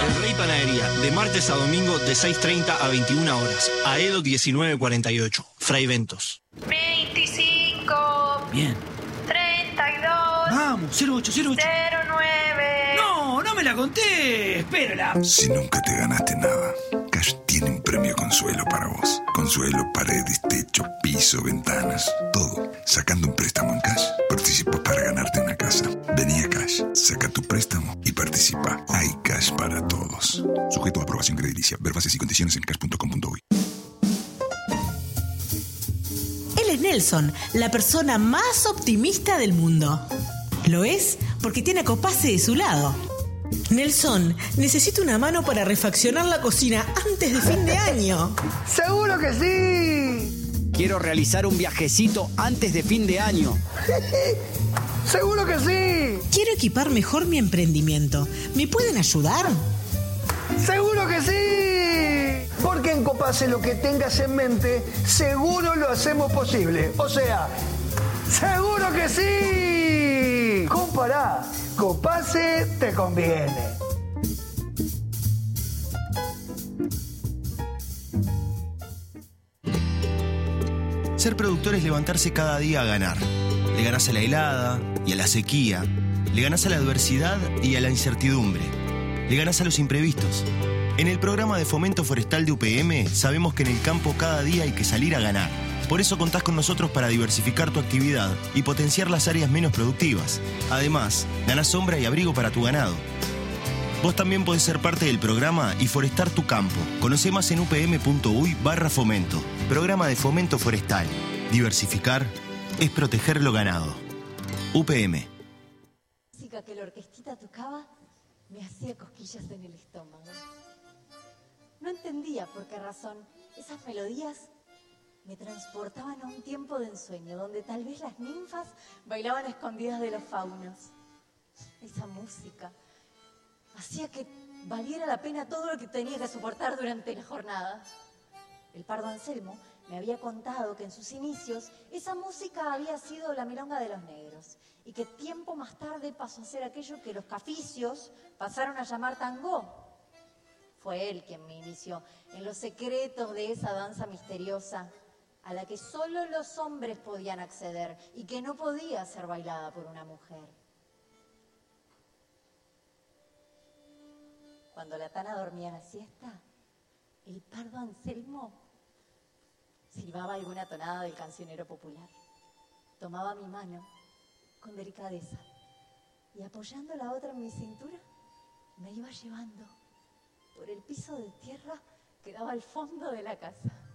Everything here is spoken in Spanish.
El Rey Panadería, de martes a domingo de 6:30 a 21 horas. Aedo 1948, Fray Ventos. 25. Bien. 32. Vamos, 0808. 09. No me la conté. Espérala. Si nunca te ganaste nada, Cash tiene un premio Consuelo para vos. Consuelo, paredes, techo, piso, ventanas, todo. Sacando un préstamo en Cash, participas para ganarte una casa. Vení a Cash, saca tu préstamo y participa. Hay Cash para todos. Sujeto a aprobación crediticia. Ver bases y condiciones en cash.com.uy. Él es Nelson, la persona más optimista del mundo. Lo es porque tiene a Copase de su lado. Nelson, necesito una mano para refaccionar la cocina antes de fin de año. ¡Seguro que sí! Quiero realizar un viajecito antes de fin de año. ¡Seguro que sí! Quiero equipar mejor mi emprendimiento. ¿Me pueden ayudar? ¡Seguro que sí! Porque en Copase lo que tengas en mente, seguro lo hacemos posible. O sea, ¡seguro que sí! Compará, Copase te conviene. Ser productor es levantarse cada día a ganar. Le ganás a la helada y a la sequía. Le ganás a la adversidad y a la incertidumbre. Le ganás a los imprevistos. En el programa de fomento forestal de UPM sabemos que en el campo cada día hay que salir a ganar. Por eso contás con nosotros para diversificar tu actividad y potenciar las áreas menos productivas. Además, ganás sombra y abrigo para tu ganado. Vos también podés ser parte del programa y forestar tu campo. Conocé más en upm.uy/fomento. Programa de fomento forestal. Diversificar es proteger lo ganado. UPM. La música que la orquestita tocaba me hacía cosquillas en el estómago. No entendía por qué razón esas melodías me transportaban a un tiempo de ensueño, donde tal vez las ninfas bailaban escondidas de los faunos. Esa música hacía que valiera la pena todo lo que tenía que soportar durante la jornada. El pardo Anselmo me había contado que en sus inicios esa música había sido la milonga de los negros y que tiempo más tarde pasó a ser aquello que los caficios pasaron a llamar tango. Fue él quien me inició en los secretos de esa danza misteriosa a la que solo los hombres podían acceder y que no podía ser bailada por una mujer. Cuando la tana dormía la siesta, el pardo Anselmo silbaba alguna tonada del cancionero popular. Tomaba mi mano con delicadeza y apoyando la otra en mi cintura, me iba llevando por el piso de tierra que daba al fondo de la casa.